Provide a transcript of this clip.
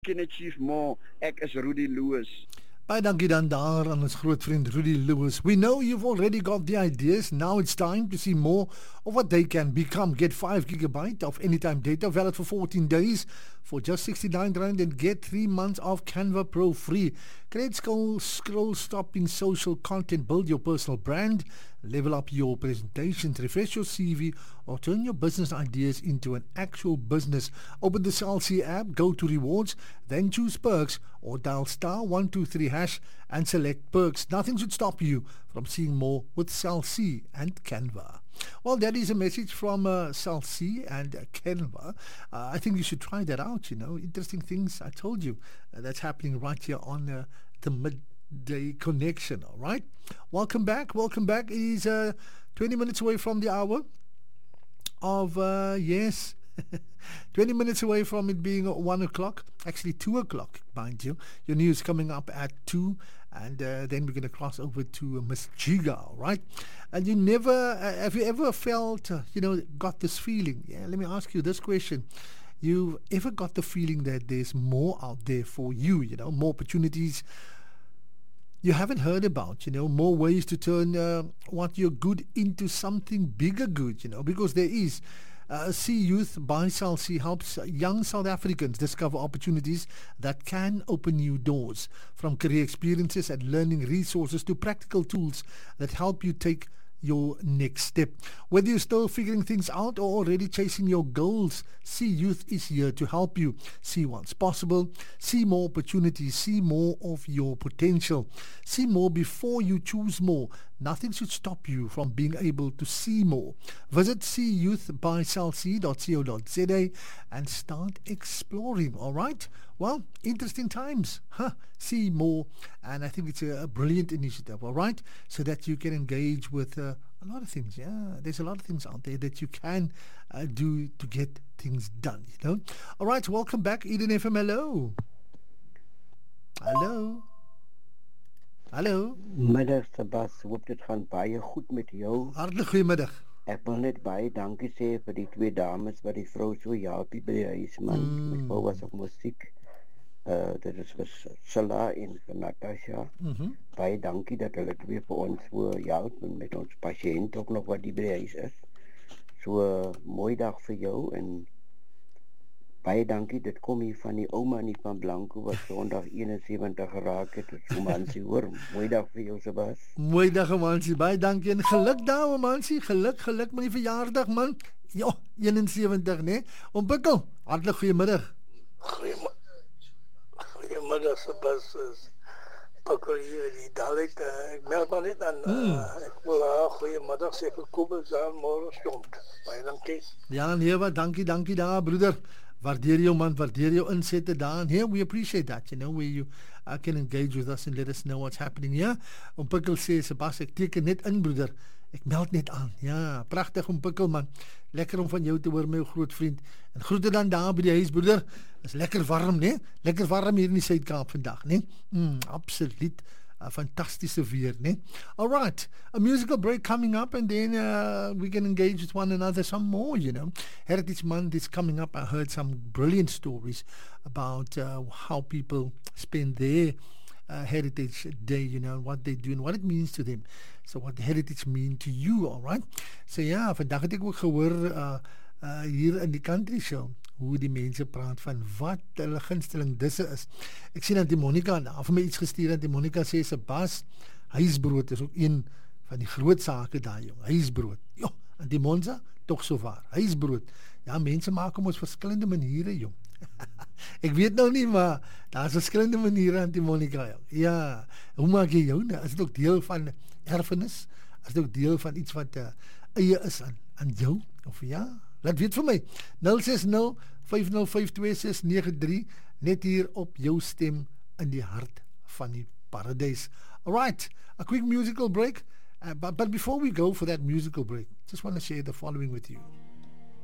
can achieve more. Ek is Rudy Lewis. Baie dankie dan daar aan ons groot vriend Rudy Lewis. We know you've already got the ideas. Now it's time to see more of what they can become. Get 5 gigabyte of anytime data valid for 14 days for just 69 Rand and get 3 months of Canva Pro free. Create scroll-stopping social content, build your personal brand, level up your presentations, refresh your CV, or turn your business ideas into an actual business. Open the Cell C app, go to rewards, then choose perks, or dial *123# and select perks. Nothing should stop you from seeing more with Cell C and Canva. Well, that is a message from Cell C and Canva. I think you should try that out, Interesting things, I told you, that's happening right here on the Midday Connection, all right? Welcome back. It is 20 minutes away from the hour of, 20 minutes away from it being 1 o'clock, actually 2 o'clock, mind you. Your news coming up at 2, and then we're going to cross over to Miss Jiga, all right? And you never, have you ever felt, got this feeling? Yeah, let me ask you this question. You've ever got the feeling that there's more out there for you, more opportunities you haven't heard about, more ways to turn what you're good into something bigger good, because there is. See Youth by Cell C helps young South Africans discover opportunities that can open new doors, from career experiences and learning resources to practical tools that help you take your next step. Whether you're still figuring things out or already chasing your goals, See Youth is here to help you see what's possible, see more opportunities, see more of your potential, see more before you choose more. Nothing should stop you from being able to see more. Visit seeyouthbycellc.co.za and start exploring, all right? Well, interesting times, See more, and I think it's a brilliant initiative, all right? So that you can engage with a lot of things, There's a lot of things out there that you can do to get things done, All right, welcome back, Eden FM, hello. Hallo. Middag Sebas, hoop dit gaan baie goed met jou. Hartlik goeiemiddag. Ek wil net baie dankie sê vir die 2 dames wat die vrou so help by die huis man. My vrou was op musiek. Dit is vir Sala en vir Natasha. Baie dankie dat hulle twee vir ons so help met ons pasiënt ook nog wat die by die huis is. So mooi dag vir jou en baie dankie, dit kom hier van die ouma nie van Blanco wat Sondag 71 geraak het. So Mansie, hoor, mooi dag vir jou Sebas. Mooi dag Mansie, baie dankie en geluk daar Mansie, geluk met die verjaardag man. Ja, 71 nee. Ontwikkel, hartlik goeiemiddag. Goeiemiddag Sebas. Pakkel hier die dalet, ek meld maar net aan, ek wil goeiemiddag sê vir Kobus daar môre stond. Baie dankie. Ja, nee, wat dankie daar broeder. Waardeer jou man, waardeer jou insette daar. And here we appreciate that, where you can engage with us and let us know what's happening here. Pikkel sê, Sebas, ek teken net in broeder. Ek meld net aan. Ja, pragtig Pikkel man. Lekker om van jou te hoor, my groot vriend. En groete dan daar by die huis broeder. Is lekker warm, né? Lekker warm hier in die Suid-Kaap vandag, né? Absoluut. Fantastische weer, né? All right, a musical break coming up and then we can engage with one another some more, Heritage Month is coming up. I heard some brilliant stories about how people spend their Heritage Day, what they do and what it means to them. So what heritage mean to you, all right? So ja, vandag het ek ook gehoor hier in die country show hoe die mense praat van wat hulle gunsteling disse is. Ek sien dat die Monica vir my iets gestuur het. Die Monica sê, Sebas, huisbrood is ook een van die groot sake daar, jong. Huisbrood. Jo, en die Monza, toch so waar. Huisbrood. Ja, mense maak om ons verskillende maniere, jong. Ek weet nou nie, maar daar is verskillende maniere aan die Monica, jong. Ja, hoe maak jy jou? Is dit ook deel van erfenis? Is dit ook deel van iets wat eie is aan jou? Of ja? Laat weet vir my, 060-505-2693, net hier op jou stem in die hart van die paradijs. Alright, a quick musical break, but before we go for that musical break, just want to share the following with you.